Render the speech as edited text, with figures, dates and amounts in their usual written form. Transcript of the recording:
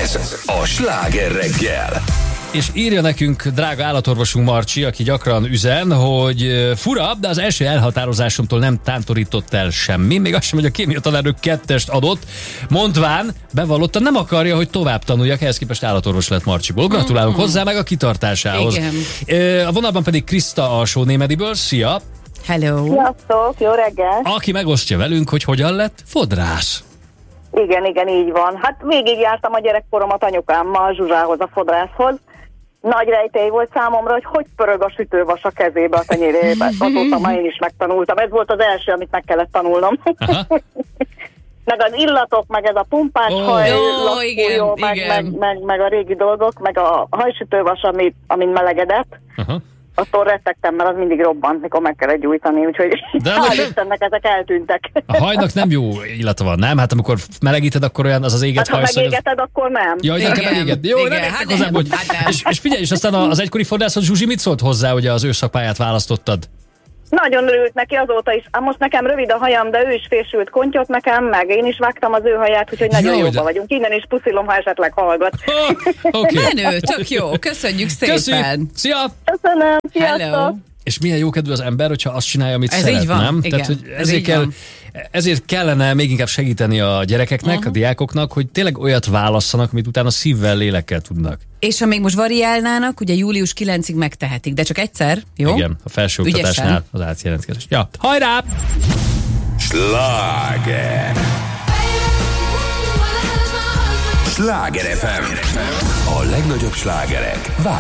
Ez a Sláger reggel. És írja nekünk drága állatorvosunk Marcsi, aki gyakran üzen, hogy fura, de az első elhatározásomtól nem tántorított el semmi, még azt sem, hogy a kémia tanárnő 2-est adott, mondván bevallotta, nem akarja, hogy tovább tanuljak, ehhez képest állatorvos lett Marcsiból. Gratulálunk hozzá, meg a kitartásához. Igen. A vonalban pedig Kriszta a Sónémediből. Szia! Hello! Sziasztok, jó reggel! Aki megosztja velünk, hogy hogyan lett fodrász. Igen, így van. Hát végigjártam a gyerekkoromat anyukámmal Zsuzsához, a fodrászhoz. Nagy rejtély volt számomra, hogy pörög a sütővas a kezébe, a tenyérébe. Azóta már én is megtanultam. Ez volt az első, amit meg kellett tanulnom. Meg az illatok, meg ez a pumpás haj, lakfújó, meg a régi dolgok, meg a hajsütővas, amin melegedett. Attól rettegtem, mert az mindig robbant, mikor meg kellett gyújtani, úgyhogy hál' Istennek ezek eltűntek. A hajnak nem jó illata van, nem? Hát amikor melegíted, akkor olyan az éget haj. Hát ha megégeted, akkor nem. Jaj, nem kell megégetni. Jó, nem értek hozzá, hogy... És figyelj, és aztán az egykori fodrászod Zsuzsi mit szólt hozzá, hogy az ő szakpályát választottad? Nagyon örült neki azóta is. Most nekem rövid a hajam, de ő is fésült kontyot nekem, meg én is vágtam az ő haját, úgyhogy nagyon jóba vagyunk. Innen is puszilom, ha esetleg hallgat. Menő, tök jó. Köszönjük szépen. Köszönjük. Szia! Köszönöm, sziasztok! Hello. És milyen jókedvű az ember, hogyha azt csinálja, amit ez szeret, így van. nem? Igen, Tehát, hogy ezért kellene még inkább segíteni a gyerekeknek, a diákoknak, hogy tényleg olyat válasszanak, amit utána szívvel, lélekkel tudnak. És ha még most variálnának, ugye július 9-ig megtehetik, de csak egyszer, jó? Igen, a felsőoktatásnál az átjelentkezés. Ja, hajrá! Sláger! Sláger FM! A legnagyobb slágerek